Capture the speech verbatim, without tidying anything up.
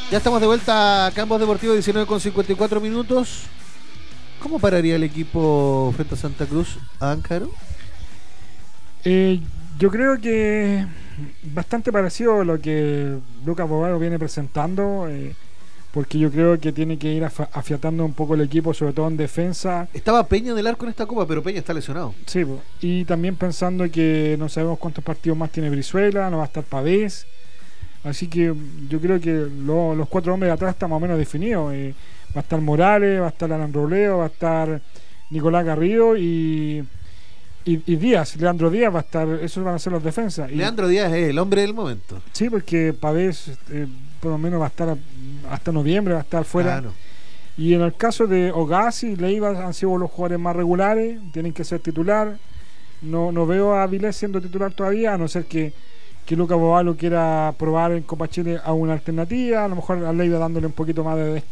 Ya estamos de vuelta a Campos Deportivos, diecinueve con cincuenta y cuatro minutos. ¿Cómo pararía el equipo frente a Santa Cruz, Áncaro? Eh, yo creo que bastante parecido a lo que Lucas Bovaro viene presentando, eh, porque yo creo que tiene que ir afa- afiatando un poco el equipo, sobre todo en defensa. Estaba Peña en el arco en esta copa, pero Peña está lesionado. Sí, po. Y también pensando que no sabemos cuántos partidos más tiene Brizuela, no va a estar Pavés. Así que yo creo que lo- los cuatro hombres de atrás están más o menos definidos. Eh, va a estar Morales, va a estar Alan Robledo, va a estar Nicolás Garrido y, y, y Díaz, Leandro Díaz va a estar, esos van a ser los defensas. Y, Leandro Díaz es el hombre del momento. sí, porque Pavés eh, por lo menos va a estar hasta noviembre, va a estar fuera. Claro. Y en el caso de Ogasi y Leiva han sido los jugadores más regulares, tienen que ser titular. No, no veo a Vilés siendo titular todavía, a no ser que, que Lucas Bovalo quiera probar en Copa Chile a una alternativa, a lo mejor a Leiva dándole un poquito más de descanso.